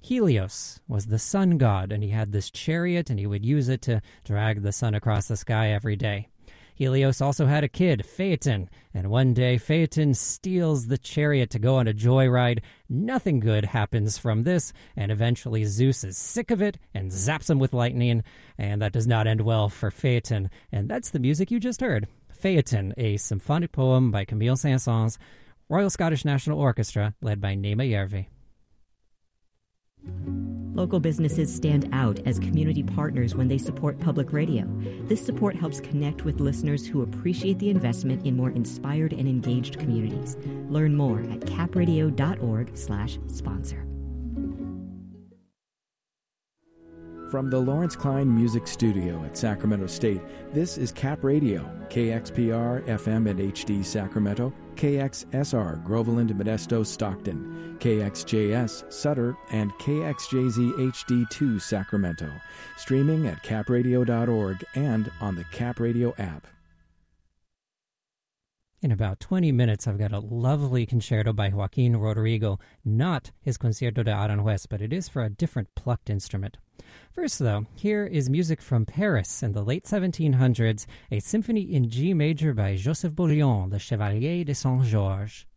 Helios was the sun god, and he had this chariot, and he would use it to drag the sun across the sky every day. Helios also had a kid, Phaeton, and one day Phaeton steals the chariot to go on a joyride. Nothing good happens from this, and eventually Zeus is sick of it and zaps him with lightning, and that does not end well for Phaeton. And that's the music you just heard. Phaeton, a symphonic poem by Camille Saint-Saëns, Royal Scottish National Orchestra, led by Naima Järvi. Local businesses stand out as community partners when they support public radio. This support helps connect with listeners who appreciate the investment in more inspired and engaged communities. Learn more at capradio.org/sponsor. From the Lawrence Klein Music Studio at Sacramento State, this is Cap Radio, KXPR FM and HD Sacramento, KXSR Groveland, Modesto, Stockton, KXJS Sutter, and KXJZ HD2 Sacramento. Streaming at capradio.org and on the Cap Radio app. In about 20 minutes, I've got a lovely concerto by Joaquin Rodrigo, not his Concierto de Aranjuez, but it is for a different plucked instrument. First, though, here is music from Paris in the late 1700s, a symphony in G major by Joseph Bouillon, the Chevalier de Saint-Georges.